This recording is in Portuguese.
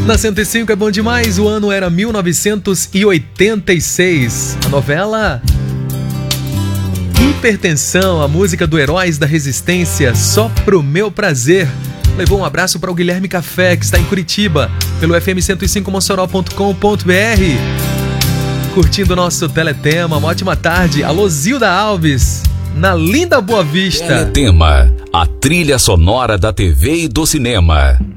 Na 105 é bom demais, o ano era 1986. A novela Hipertensão, a música do Heróis da Resistência, Só Pro Meu Prazer. Levou um abraço para o Guilherme Café, que está em Curitiba, pelo fm105mossoró.com.br. Curtindo o nosso Teletema, uma ótima tarde. Alô, Zilda Alves, na linda Boa Vista. Teletema, a trilha sonora da TV e do cinema.